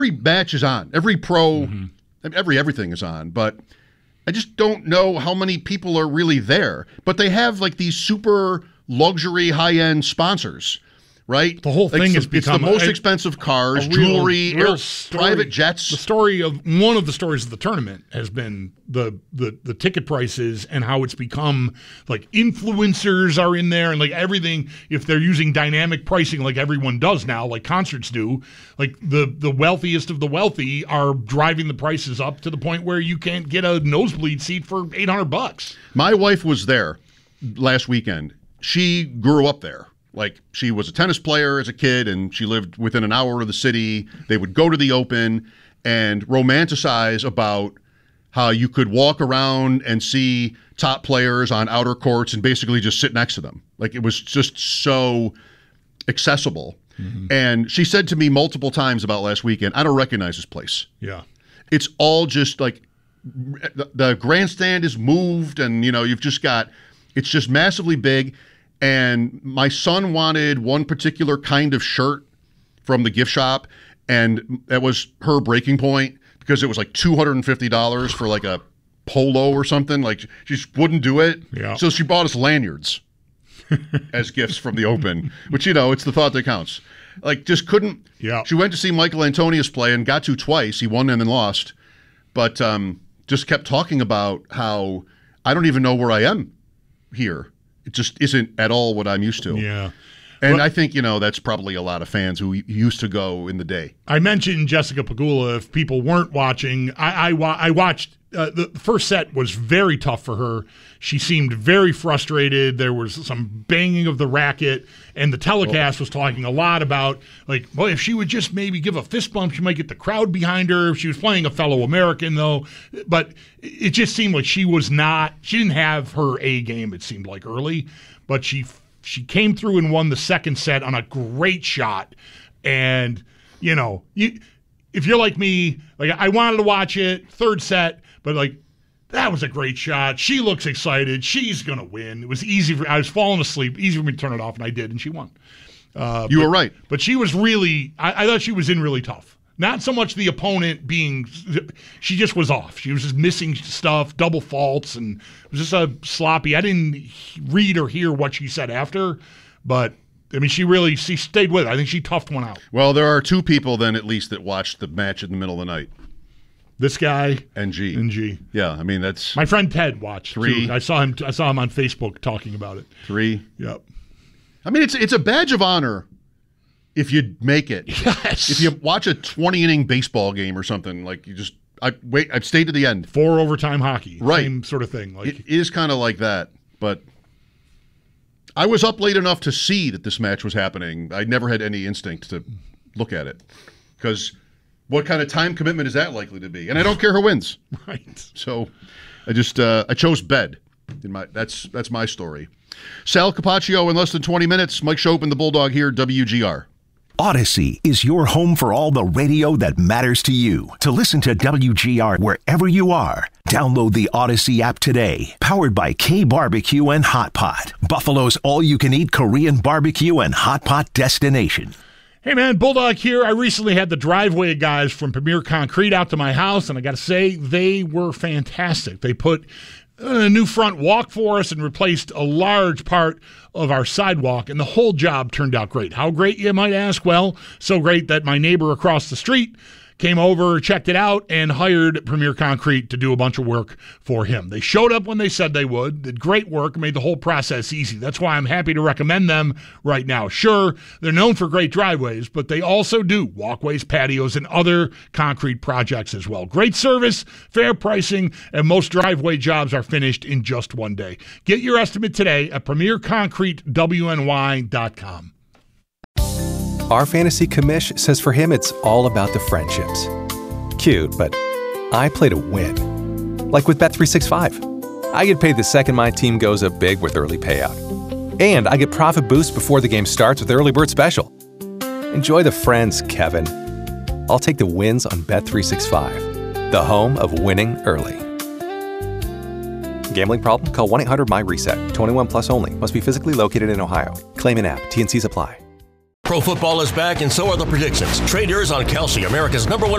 match is on. Every pro, everything is on. But I just don't know how many people are really there. But they have like these super luxury high-end sponsors, right? The whole thing has become it's the most expensive cars, jewelry, private jets. The story of one of the stories of the tournament has been the ticket prices and how it's become like influencers are in there and like everything. If they're using dynamic pricing like everyone does now, like concerts do, like the wealthiest of the wealthy are driving the prices up to the point where you can't get a nosebleed seat for $800. My wife was there last weekend. She grew up there. Like, she was a tennis player as a kid, and she lived within an hour of the city. They would go to the Open and romanticize about how you could walk around and see top players on outer courts and basically just sit next to them. Like, it was just so accessible. And she said to me multiple times about last weekend, I don't recognize this place. Yeah. It's all just like the grandstand is moved, and, you know, you've just got – it's just massively big. And my son wanted one particular kind of shirt from the gift shop, and that was her breaking point because it was like $250 for like a polo or something. Like, she just wouldn't do it. Yeah. So she bought us lanyards as gifts from the Open, which, you know, it's the thought that counts. Like, just couldn't. Yeah. She went to see Michael Antonius play and got to twice. He won and then lost. But just kept talking about how I don't even know where I am here. It just isn't at all what I'm used to. Yeah. And I think, you know, that's probably a lot of fans who used to go in the day. I mentioned Jessica Pegula. If people weren't watching, I watched. The first set was very tough for her. She seemed very frustrated. There was some banging of the racket, and the telecast was talking a lot about, like, well, if she would just maybe give a fist bump, she might get the crowd behind her. If she was playing a fellow American, though. But it just seemed like she didn't have her A game, it seemed like, early. But she came through and won the second set on a great shot. And, you know, if you're like me, like, I wanted to watch it, third set, but, like, that was a great shot. She looks excited. She's going to win. It was easy I was falling asleep. Easy for me to turn it off, and I did, and she won. You were right. But she was really, I thought she was in really tough. Not so much the opponent she just was off. She was just missing stuff, double faults, and it was just a sloppy. I didn't read or hear what she said after, but, I mean, she stayed with it. I think she toughed one out. Well, there are two people then at least that watched the match in the middle of the night. This guy and G. Yeah, I mean, that's my friend Ted watched. Three. Too. I saw him on Facebook talking about it. 3. Yep. I mean, it's a badge of honor if you make it. Yes. If you watch a 20-inning baseball game or something, like, I've stayed to the end. 4 overtime hockey. Right. Same sort of thing. Like, it is kind of like that, but I was up late enough to see that this match was happening. I never had any instinct to look at it because what kind of time commitment is that likely to be? And I don't care who wins. Right. So I just I chose bed. That's my story. Sal Capaccio in less than 20 minutes. Mike Schopp and the Bulldog here, WGR. Odyssey is your home for all the radio that matters to you. To listen to WGR wherever you are, download the Odyssey app today. Powered by K Barbecue and Hot Pot, Buffalo's all-you-can-eat Korean barbecue and hot pot destination. Hey, man, Bulldog here. I recently had the driveway guys from Premier Concrete out to my house, and I got to say, they were fantastic. They put a new front walk for us and replaced a large part of our sidewalk, and the whole job turned out great. How great, you might ask? Well, so great that my neighbor across the street came over, checked it out, and hired Premier Concrete to do a bunch of work for him. They showed up when they said they would, did great work, made the whole process easy. That's why I'm happy to recommend them right now. Sure, they're known for great driveways, but they also do walkways, patios, and other concrete projects as well. Great service, fair pricing, and most driveway jobs are finished in just one day. Get your estimate today at PremierConcreteWNY.com. Our fantasy commish says for him it's all about the friendships. Cute, but I play to win. Like with Bet365. I get paid the second my team goes up big with early payout. And I get profit boost before the game starts with Early Bird Special. Enjoy the friends, Kevin. I'll take the wins on Bet365, the home of winning early. Gambling problem? Call 1-800-MY-RESET. 21 plus only. Must be physically located in Ohio. Claim in app. T&Cs apply. Pro football is back, and so are the predictions. Trade yours on Kalshi, America's #1